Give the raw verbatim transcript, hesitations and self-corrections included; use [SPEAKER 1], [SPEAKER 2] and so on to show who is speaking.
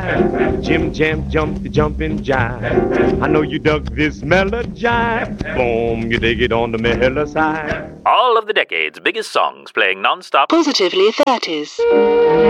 [SPEAKER 1] Jim Jam jump the jumping jive. I know you dug this melody jive. Boom, you dig it on the mellow side.
[SPEAKER 2] All of the decade's biggest songs playing non-stop.
[SPEAKER 3] Positively thirties.